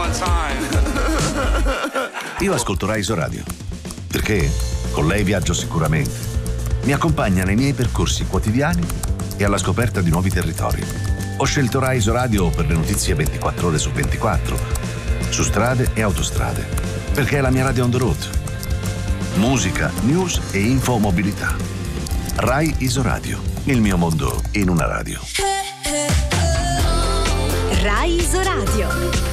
on time. Io ascolto Rai Radio perché con lei viaggio sicuramente. Mi accompagna nei miei percorsi quotidiani e alla scoperta di nuovi territori. Ho scelto Rai Radio per le notizie 24 ore su 24, su strade e autostrade, perché è la mia radio on the road. Musica, news e infomobilità. Rai Radio, il mio mondo in una radio. Rai Radio.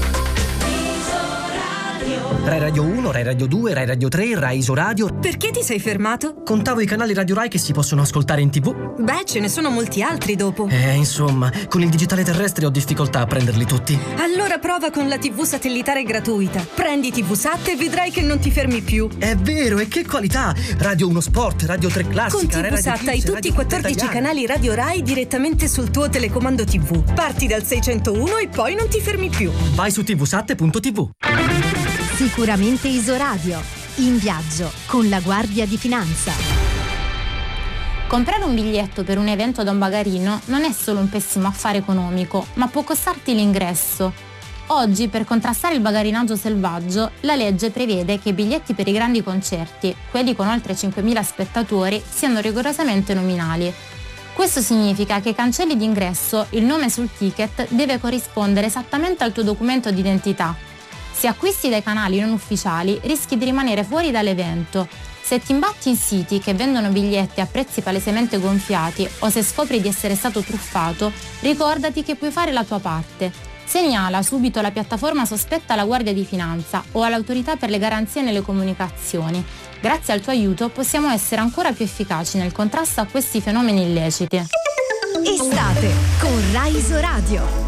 Rai Radio 1, Rai Radio 2, Rai Radio 3, Rai Radio. Perché ti sei fermato? Contavo i canali Radio Rai che si possono ascoltare in TV. Beh, ce ne sono molti altri dopo. Insomma, con il digitale terrestre ho difficoltà a prenderli tutti. Allora prova con la TV satellitare gratuita. Prendi TV Sat e vedrai che non ti fermi più. È vero, e che qualità! Radio 1 Sport, Radio 3 Classica, con TV Sat hai tutti i 14 canali Radio Rai direttamente sul tuo telecomando TV. Parti dal 601 e poi non ti fermi più. Vai su tvsat.tv. Sicuramente Isoradio. In viaggio con la Guardia di Finanza. Comprare un biglietto per un evento da un bagarino non è solo un pessimo affare economico, ma può costarti l'ingresso. Oggi, per contrastare il bagarinaggio selvaggio, la legge prevede che i biglietti per i grandi concerti, quelli con oltre 5.000 spettatori, siano rigorosamente nominali. Questo significa che ai cancelli d'ingresso il nome sul ticket deve corrispondere esattamente al tuo documento d'identità. Se acquisti dai canali non ufficiali, rischi di rimanere fuori dall'evento. Se ti imbatti in siti che vendono biglietti a prezzi palesemente gonfiati o se scopri di essere stato truffato, ricordati che puoi fare la tua parte. Segnala subito la piattaforma sospetta alla Guardia di Finanza o all'Autorità per le garanzie nelle comunicazioni. Grazie al tuo aiuto possiamo essere ancora più efficaci nel contrasto a questi fenomeni illeciti. Estate con Rai Radio.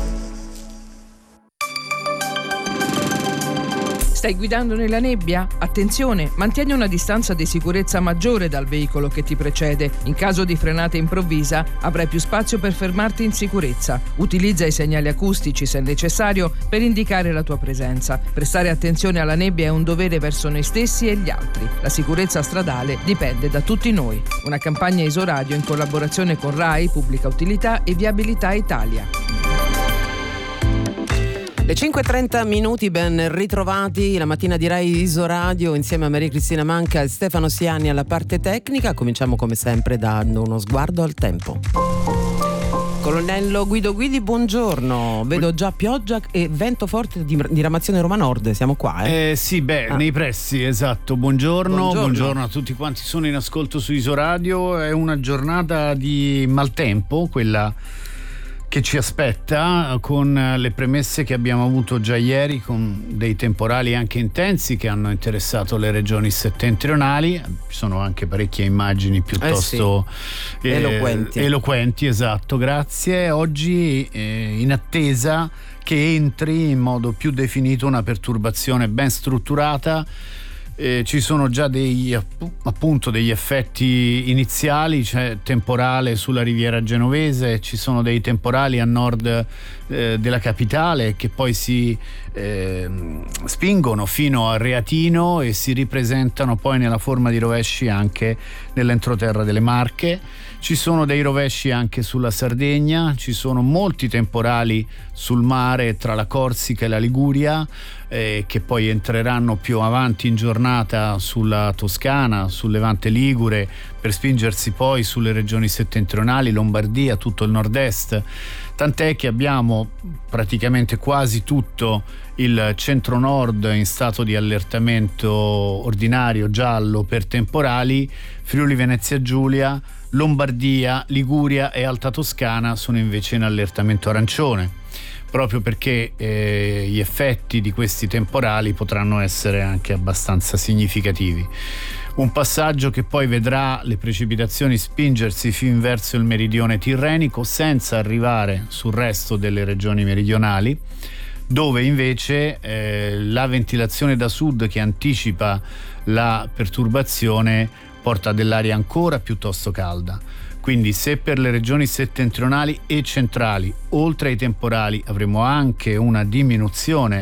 Stai guidando nella nebbia? Attenzione, mantieni una distanza di sicurezza maggiore dal veicolo che ti precede. In caso di frenata improvvisa avrai più spazio per fermarti in sicurezza. Utilizza i segnali acustici se necessario per indicare la tua presenza. Prestare attenzione alla nebbia è un dovere verso noi stessi e gli altri. La sicurezza stradale dipende da tutti noi. Una campagna Isoradio in collaborazione con Rai, Pubblica Utilità e Viabilità Italia. Le 5:30, ben ritrovati la mattina di Rai Isoradio insieme a Maria Cristina Manca e Stefano Siani alla parte tecnica. Cominciamo come sempre dando uno sguardo al tempo. Colonnello Guido Guidi, buongiorno. Vedo già pioggia e vento forte di diramazione Roma Nord. Siamo qua, Sì, nei pressi, esatto. Buongiorno a tutti quanti sono in ascolto su Isoradio. È una giornata di maltempo, quella che ci aspetta, con le premesse che abbiamo avuto già ieri, con dei temporali anche intensi che hanno interessato le regioni settentrionali. Ci sono anche parecchie immagini piuttosto eloquenti, esatto, grazie. Oggi in attesa che entri in modo più definito una perturbazione ben strutturata. Ci sono già degli effetti iniziali, c'è temporale sulla riviera genovese, ci sono dei temporali a nord della capitale che poi si spingono fino a Reatino e si ripresentano poi nella forma di rovesci anche nell'entroterra delle Marche. Ci sono dei rovesci anche sulla Sardegna, ci sono molti temporali sul mare tra la Corsica e la Liguria, che poi entreranno più avanti in giornata sulla Toscana, sul Levante Ligure, per spingersi poi sulle regioni settentrionali, Lombardia, tutto il nord-est. Tant'è che abbiamo praticamente quasi tutto il centro-nord in stato di allertamento ordinario giallo per temporali. Friuli Venezia Giulia, Lombardia, Liguria e Alta Toscana sono invece in allertamento arancione, proprio perché gli effetti di questi temporali potranno essere anche abbastanza significativi. Un passaggio che poi vedrà le precipitazioni spingersi fin verso il meridione tirrenico senza arrivare sul resto delle regioni meridionali, dove invece la ventilazione da sud che anticipa la perturbazione porta dell'aria ancora piuttosto calda. Quindi se per le regioni settentrionali e centrali, oltre ai temporali, avremo anche una diminuzione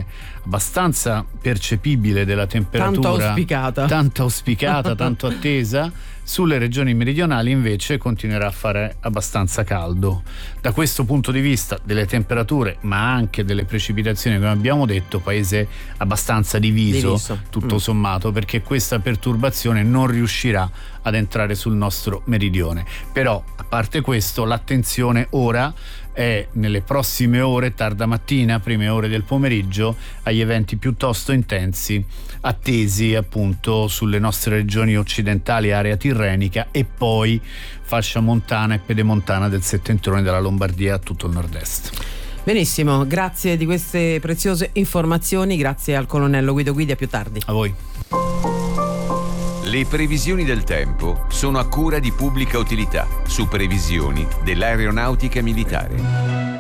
abbastanza percepibile della temperatura, tanto auspicata, tanto attesa, Sulle regioni meridionali invece continuerà a fare abbastanza caldo. Da questo punto di vista delle temperature, ma anche delle precipitazioni, come abbiamo detto, paese abbastanza diviso. Tutto sommato, perché questa perturbazione non riuscirà ad entrare sul nostro meridione. Però, a parte questo, l'attenzione ora è nelle prossime ore, tarda mattina, prime ore del pomeriggio, agli eventi piuttosto intensi attesi appunto sulle nostre regioni occidentali, area tirrenica, e poi fascia montana e pedemontana del settentrione della Lombardia a tutto il nord-est. Benissimo, grazie di queste preziose informazioni, grazie al colonnello Guido Guidi, a più tardi. A voi. Le previsioni del tempo sono a cura di Pubblica Utilità, su previsioni dell'aeronautica militare.